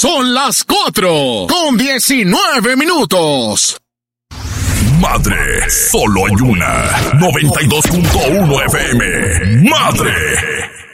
Son las 4:19. Madre, solo hay una. 92.1 FM. Madre.